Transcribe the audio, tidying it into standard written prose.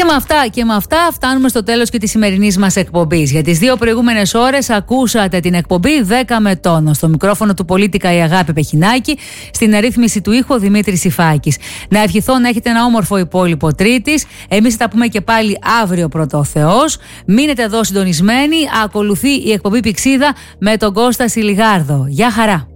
Και με αυτά φτάνουμε στο τέλος και της σημερινής μας εκπομπής. Για τις 2 προηγούμενες ώρες ακούσατε την εκπομπή 10 με τόνο. Στο μικρόφωνο του Πολίτικα η Αγάπη Πεχινάκη, στην αρρύθμιση του ήχου ο Δημήτρης Ιφάκης. Να ευχηθώ να έχετε ένα όμορφο υπόλοιπο Τρίτης. Εμείς θα τα πούμε και πάλι αύριο, πρώτο ο Θεός. Μείνετε εδώ συντονισμένοι. Ακολουθεί η εκπομπή Πηξίδα με τον Κώστα Σιλιγάρδο. Γεια χαρά.